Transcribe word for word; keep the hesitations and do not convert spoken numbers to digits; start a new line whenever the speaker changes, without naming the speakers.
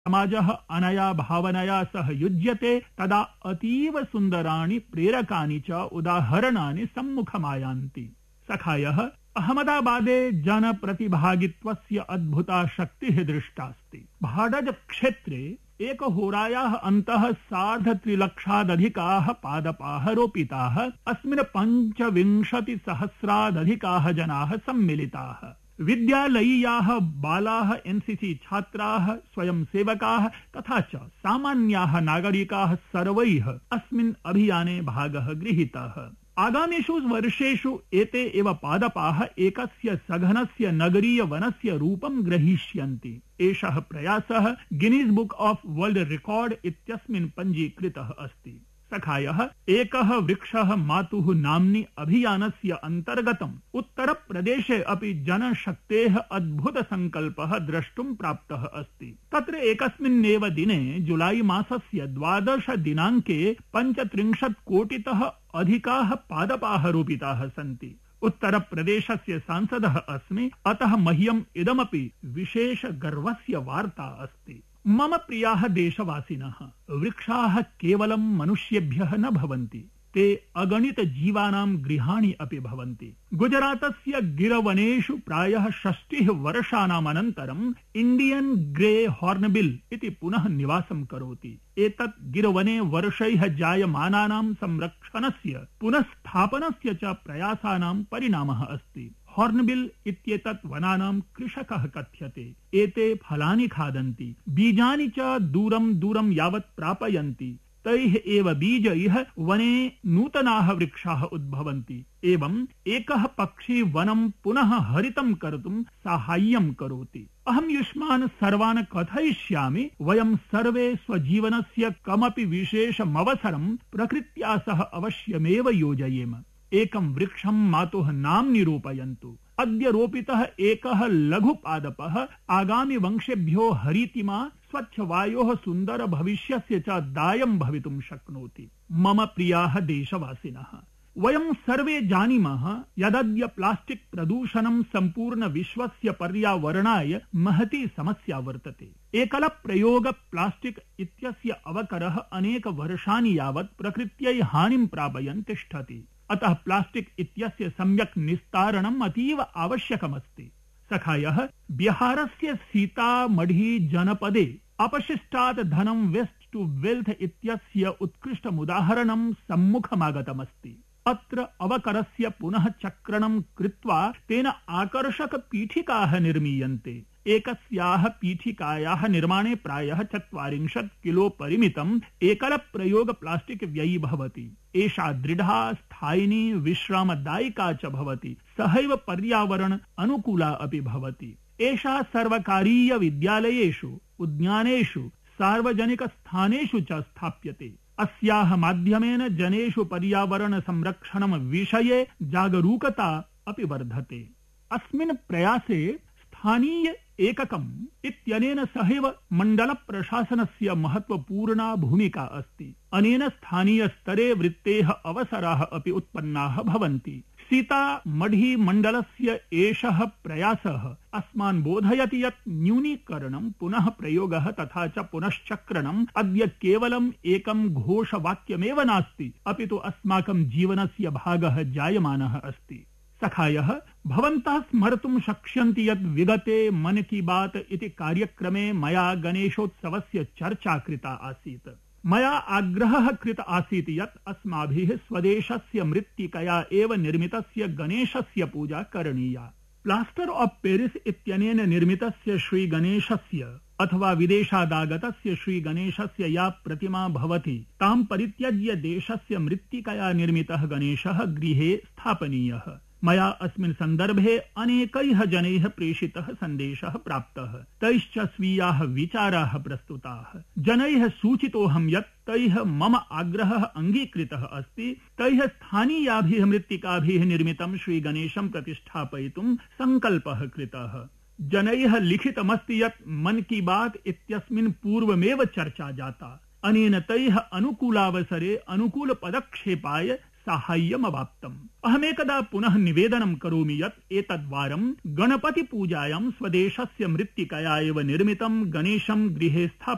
समाजः अनया भावनया सह युज्यते तदा अतीव सुन्दराणि प्रेरकानि च उदाहरणानि सम्मुखमायान्ति। सखायः अहमदाबादे जनप्रतिभागित्वस्य अद्भुता शक्तिः दृष्टास्ति। भाडज क्षेत्रे एकहोरायाः अन्तः सार्धत्रिलक्षादधिकाः पादपाः रोपिताः। अस्मिन् पञ्चविंशतिसहस्रादधिकाः जनाः सम्मिलिताः। विद्यालयीयाः बालाः, एनसीसी छात्राः, स्वयंसेवकाः तथा च सामान्याः नागरिकाः सर्वैः अस्मिन् अभियाने भागः गृहीतः। आगामिषु वर्षेषु एते एव पादपाः एकस्य सघनस्य नगरीय वनस्य रूपं ग्रहीष्यन्ति। एषः प्रयासः गिनीस् बुक् आफ् वर्ल्ड् रेकॉर्ड इत्यस्मिन् पञ्जीकृतः अस्ति। सखायः एकः वृक्षः मातुः नाम्नि अभियानस्य अन्तर्गतम् उत्तरप्रदेशे अपि जनशक्तेः अद्भुतसङ्कल्पः द्रष्टुं प्राप्तः अस्ति। तत्र एकस्मिन्नेव दिने जुलाई मासस्य द्वादश दिनाङ्के पञ्चत्रिंशत् कोटितः अधिकाः पादपाः रोपिताः सन्ति। उत्तरप्रदेशस्य सांसदः अस्मि, अतः मह्यम् इदमपि विशेष गर्वस्य वार्ता अस्ति। मम प्रियाः देशवासिनः, वृक्षाः केवलं मनुष्येभ्यः न भवन्ति, ते अगणित जीवानां गृहाणि अपि भवन्ति। गुजरातस्य गिरवनेषु प्रायः षष्टिः वर्षाणाम् अनन्तरम् इण्डियन् ग्रे हॉर्नबिल इति पुनः निवासं करोति। एतत् गिरवने वर्षैः जायमानानां संरक्षणस्य पुनःस्थापनस्य च प्रयासानां परिणामः अस्ति। हॉर्नबिल इत्येतत् वनानां कृषकः कथ्यते। एते फलानि खादन्ति, बीजानि च दूरं दूरं यावत् प्रापयन्ति। तैः एव बीजैः वने नूतनाः वृक्षाः उद्भवन्ति। एवम् एकः पक्षी वनं पुनः हरितं कर्तुं साहाय्यं करोति। अहं युष्मान् सर्वान् कथयिष्यामि, वयं सर्वे स्वजीवनस्य कमपि विशेषमवसरं प्रकृत्या सह अवश्यमेव योजयेम। एकं वृक्षं मातुः नाम्नि रोपयन्तु। अद्य रोपितः एकः लघु पादपः आगामि वंशेभ्यो हरितिमा स्वच्छवायोः सुन्दर भविष्यस्य च दायं भवितुं शक्नोति। मम प्रियाः देशवासिनः, वयं सर्वे जानीमः यदद्य प्लास्टिक् प्रदूषणं सम्पूर्ण विश्वस्य पर्यावरणाय महती समस्या वर्तते। एकलप्रयोग प्लास्टिक् इत्यस्य अवकरः अनेक वर्षाणि यावत् प्रकृत्यै हानिं प्रापयन् तिष्ठति। अतः प्लास्टिक् इत्यस्य सम्यक् निस्तारणम् अतीव आवश्यकमस्ति। सखायः बिहारस्य सीतामढ़ी जनपदे अपशिष्टात् धनं वेस्ट टू वेल्थ इत्यस्य उत्कृष्टमुदाहरणं सम्मुखमागतमस्ति। अत्र अवकरस्य पुनः चक्रणं कृत्वा तेन आकर्षक पीठिकाः निर्मीयन्ते। एकस्याः पीठिकायाः निर्माणे प्रायः चत्वारिंशत् किलो परिमितम् एकलप्रयोग प्लास्टिक् व्ययी भवति। एषा दृढा, स्थायिनी, विश्रामदायिका च भवति, सहैव पर्यावरण अनुकूला अपि भवति। एषा सर्वकारीय विद्यालयेषु, उद्यानेषु, सार्वजनिक स्थानेषु च स्थाप्यते। अस्याः माध्यमेन जनेषु पर्यावरण संरक्षणं विषये जागरूकता अपि वर्धते। अस्मिन् प्रयासे स्थानीय एककम् इत्यनेन सहैव मण्डल प्रशासनस्य महत्वपूर्णा भूमिका अस्ति। अनेन स्थानीय स्तरे वृत्तेः अवसराः अपि उत्पन्नाः भवन्ति। सीतामढ़ी मण्डलस्य एषः प्रयासः अस्मान् बोधयति यत् न्यूनीकरणं, पुनः प्रयोगः तथा च पुनश्चक्रणम् अद्य केवलम् एकं घोषवाक्यमेव नास्ति, अपि तु अस्माकं जीवनस्य भागः जायमानः अस्ति। सखायः, भवन्तः स्मर्तुं शक्ष्यन्ति यत् विगते मन की बात इति कार्यक्रमे मया गणेशोत्सवस्य चर्चा कृता आसीत्। मया आग्रहः कृत आसीत् यत् अस्माभिः स्वदेशस्य मृत्तिकया एव निर्मितस्य गणेशस्य पूजा करणीया। प्लास्टर ऑफ पेरिस इत्यनेन निर्मितस्य श्री गणेशस्य अथवा विदेशादागतस्य श्री गणेशस्य या प्रतिमा भवति, तां परित्यज्य देशस्य मृत्तिकया निर्मितः गणेशः गृहे स्थापनीयः। मया अस्मिन् सन्दर्भे अनेकैः जनैः प्रेषितः सन्देशः प्राप्तः। तैश्च स्वीयाः विचाराः प्रस्तुताः। जनैः सूचितोऽहं यत् तैः मम आग्रहः अङ्गीकृतः अस्ति। तैः स्थानीयाभिः मृत्तिकाभिः निर्मितं श्रीगणेशं प्रतिष्ठापयितुं सङ्कल्पः कृतः। जनैः लिखितमस्ति यत् मन की बात इत्यस्मिन् पूर्वमेव चर्चा जाता। अनेन तैः अनुकूलावसरे अनुकूल पदक्षेपाय साहाय्यमवाप्तम्। अहमेकदा पुनः निवेदनं करोमि यत् एतद्वारं गणपति पूजायां स्वदेशस्य मृत्तिकया एव निर्मितं गणेशं गृहे स्थापयन्तु।